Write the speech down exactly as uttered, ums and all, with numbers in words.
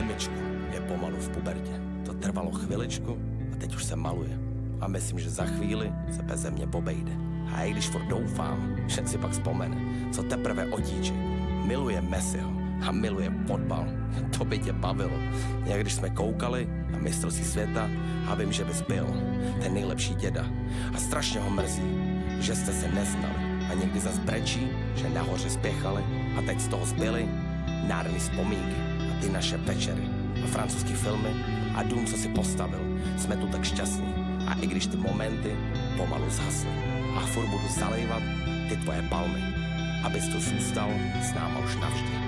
Emičku je pomalu v pubertě. To trvalo chviličku a teď už se maluje. A myslím, že za chvíli se beze mě obejde. A i když furt doufám, že si pak vzpomene, co teprve otíček. Miluje Messiho a miluje fotbal. To by tě bavilo. Jak když jsme koukali na mistrovství světa a vím, že bys byl ten nejlepší děda. A strašně ho mrzí, že jste se neznali. A někdy zas brečí, že nahoře spěchali a teď z toho zbyly nádherný vzpomínky a ty naše večery a francouzský filmy a dům, co si postavil. Jsme tu tak šťastní a i když ty momenty pomalu zhasly a furt budu zalejvat ty tvoje palmy, abys tu zůstal s náma už navždy.